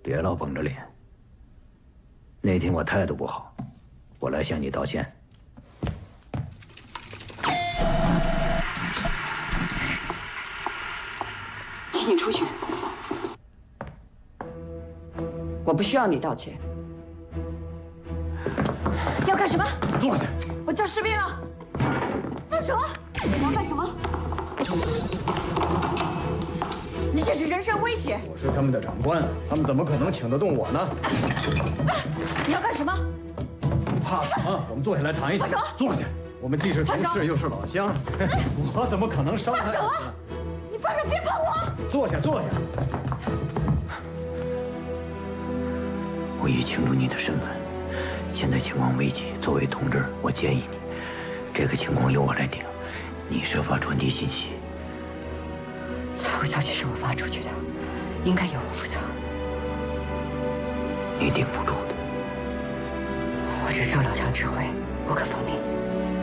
别老绷着脸。那天我态度不好，我来向你道歉。 请你出去。我不需要你道歉。 要干什么？ 坐下。 我叫士兵了。放手！你要干什么？你这是人身威胁！ 我是他们的长官，他们怎么可能请得动我呢？ 你要干什么？ 怕什么？我们坐下来谈一谈。 放手！ 坐下。我们既是同事，又是老乡，我怎么可能伤害？ 放手啊！你放手，别碰我！ 坐下，坐下。 我已清楚你的身份，现在情况危急，作为同志，我建议你，这个情况由我来顶，你设法传递信息。 错误消息是我发出去的，应该由我负责。 你顶不住的。 我只受老乡指挥，不可奉命。